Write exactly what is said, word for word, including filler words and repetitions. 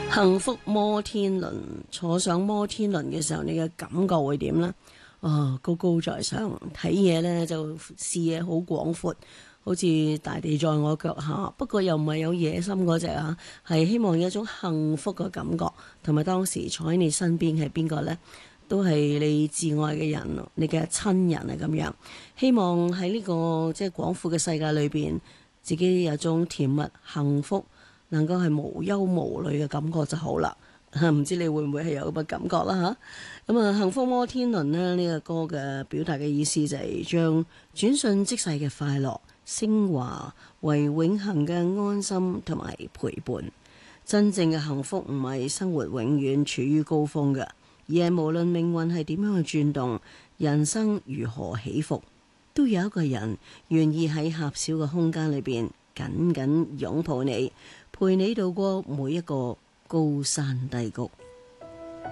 幸福摩天輪，坐上摩天輪嘅時候，你嘅感覺會點呢？啊，高高在上，睇嘢呢就視野好廣闊，好似大地在我腳下。不過又唔係有野心嗰隻啊，係希望有一種幸福嘅感覺。同埋當時坐喺你身邊係邊個呢？都係你至愛嘅人，你嘅親人啊咁樣。希望喺呢個即係廣闊嘅世界裏邊，自己有種甜蜜幸福，能夠係無憂無慮嘅感覺就好啦。唔知你會唔會係有咁嘅感覺啦嚇？咁啊，幸福摩天輪呢，呢個歌嘅表達嘅意思就係將轉瞬即逝嘅快樂升華為永恆嘅安心同埋陪伴。真正嘅幸福唔係生活永遠處於高峰嘅，而係無論命運係點樣去轉動，人生如何起伏，都有一個人願意喺狹小嘅空間裏邊緊緊擁抱你，陪你度過每一個高山低谷。